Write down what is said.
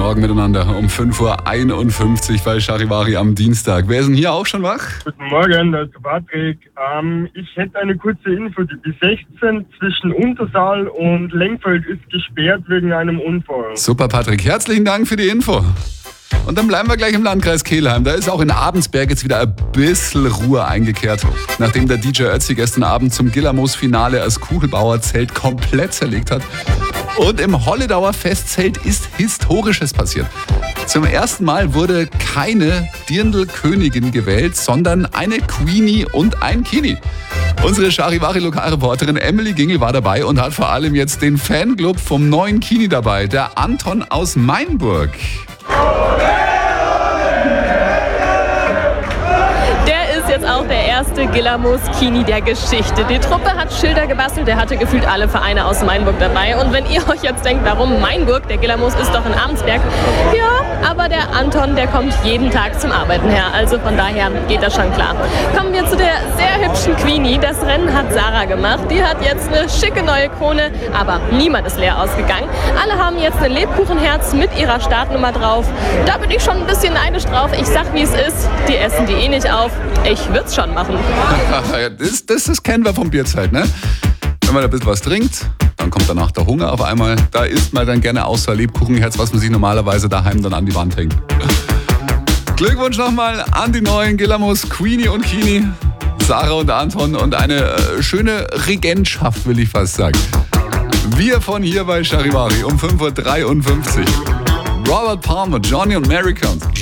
Morgen miteinander um 5.51 Uhr bei Charivari am Dienstag. Wer ist denn hier auch schon wach? Guten Morgen, das ist der Patrick. Ich hätte eine kurze Info. Die B16 zwischen Untersaal und Lengfeld ist gesperrt wegen einem Unfall. Super, Patrick. Herzlichen Dank für die Info. Und dann bleiben wir gleich im Landkreis Kelheim. Da ist auch in Abensberg jetzt wieder ein bisschen Ruhe eingekehrt. Nachdem der DJ Ötzi gestern Abend zum Gillermoos-Finale als Kugelbauerzelt komplett zerlegt hat. Und im Holledauer Festzelt ist Historisches passiert. Zum ersten Mal wurde keine Dirndl-Königin gewählt, sondern eine Queenie und ein Kini. Unsere Charivari-Lokalreporterin Emily Gingel war dabei und hat vor allem jetzt den Fanclub vom neuen Kini dabei, der Anton aus Mainburg. Jetzt auch der erste Gillermoos-Kini der Geschichte. Die Truppe hat Schilder gebastelt, der hatte gefühlt alle Vereine aus Mainburg dabei. Und wenn ihr euch jetzt denkt, warum Mainburg, der Gillermoos ist doch in Abensberg. Ja, aber der Anton, der kommt jeden Tag zum Arbeiten her. Also von daher geht das schon klar. Kommen wir zu der sehr hübschen Queenie. Das Rennen hat Sarah gemacht. Die hat jetzt eine schicke neue Krone, aber niemand ist leer ausgegangen. Alle haben jetzt ein Lebkuchenherz mit ihrer Startnummer drauf. Da bin ich schon ein bisschen neidisch drauf. Ich sag, wie es ist. Die essen die eh nicht auf. Ich würde es schon machen. das kennen wir vom Bierzeit, ne? Wenn man da ein bisschen was trinkt, dann kommt danach der Hunger auf einmal. Da isst man dann gerne außer Lebkuchenherz, was man sich normalerweise daheim dann an die Wand hängt. Glückwunsch nochmal an die neuen Gillermoos, Queenie und Kini, Sarah und Anton und eine schöne Regentschaft, will ich fast sagen. Wir von hier bei Charivari um 5.53 Uhr. Robert Palmer, Johnny und Mary Count.